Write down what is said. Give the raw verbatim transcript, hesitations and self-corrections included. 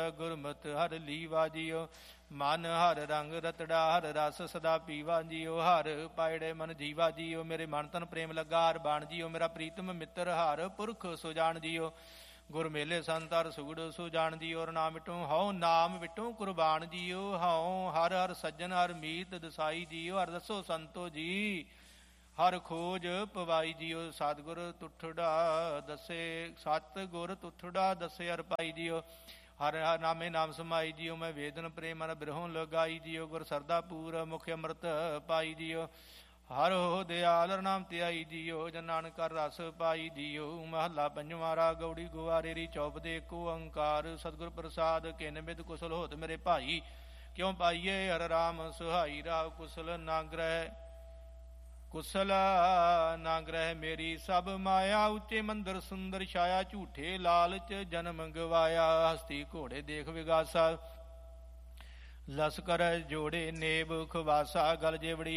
ਗੁਰਮਤਿ ਹਰਿ ਲੀਵਾ JIO. ਮਨ ਹਰ ਰੰਗ ਰਤੜਾ ਹਰ ਰਸ ਸਦਾ ਪੀਵਾ ਜੀਓ। ਹਰ ਪਾਇੜੇ ਮਨ ਜੀਵਾ ਜੀਓ। ਮੇਰੇ ਮਨ ਤਨ ਪ੍ਰੇਮ ਲੱਗਾ ਹਰ ਬਾਣ ਜੀਓ। ਮੇਰਾ ਪ੍ਰੀਤਮ ਮਿੱਤਰ ਹਰ ਪੁਰਖ ਸੁਜਾਨ ਜੀਓ। ਗੁਰ ਮੇਲੇ ਸੰਤਰ ਸੁਗੜ ਸੁਜਾਨ ਜੀਓ। ਔਰ ਨਾਮ ਮਿਟੋ ਹਉ ਨਾਮ ਵਿਟੋ ਕੁਰਬਾਨ ਜੀਓ। ਹਉ ਹਰ ਹਰ ਸੱਜਣ ਹਰ ਮੀਤ ਦਸਾਈ ਜੀਓ। ਹਰ ਦਸੋ ਸੰਤੋ ਜੀ ਹਰ ਖੋਜ ਪਵਾਈ ਜੀਓ। ਸਤਿਗੁਰ ਤੁਠੜਾ ਦਸੇ ਸਤ ਗੁਰ ਤੁਠੜਾ ਦਸੇ ਹਰ ਪਾਈ ਜੀਓ। ਹਰ ਹਰ ਨਾਮੇ ਨਾਮ ਸਮਾਈ ਜੀਓ। ਮੈਂ ਵੇਦਨ ਪ੍ਰੇਮ ਹਰ ਬਿਰਹੋਂ ਲਗਾਈ ਜੀਓ। ਗੁਰ ਸਰਦਾ ਪੂਰ ਮੁਖ ਅੰਮ੍ਰਿਤ ਪਾਈ ਜੀਓ। ਹਰ ਹੋ ਦਿਆਲ ਨਾਮ ਧਿਆਈ ਜੀਓ। ਜਨ ਨਾਨਕ ਹਰ ਰਸ ਪਾਈ ਜੀਓ। ਮਹੱਲਾ ਪੰਜਵਾਂ। ਰਾਗ ਗੌੜੀ ਗੁਆਰੇਰੀ ਚੌਪ ਦੇ ਏਕ ਓੰਕਾਰ। ਸਤਿਗੁਰ ਪ੍ਰਸਾਦ ਕਿਨ ਬਿਦ ਕੁਸਲ ਹੋਤ ਮੇਰੇ ਭਾਈ। ਕਿਉ ਪਾਈਏ ਹਰ ਰਾਮ ਸੁਹਾਈ। ਰਾਵ ਕੁਸਲ ਨਾ ਗ੍ਰਹਿ ਕੁਸਲ ਨਾ ਗ੍ਰਹਿ ਮੇਰੀ ਸਭ ਮਾਇਆ। ਉੱਚੇ ਮੰਦਰ ਸੁੰਦਰ ਛਾਇਆ ਝੂਠੇ ਲਾਲਚ ਜਨਮ ਗਵਾਇਆ। ਹਸਤੀ ਘੋੜੇ ਦੇਖ ਵਿਗਾਸਾ ਲਸਕਰ ਜੋੜੇ ਨੇਬ ਖਵਾਸਾ। ਗਲ ਜੇਵੜੀ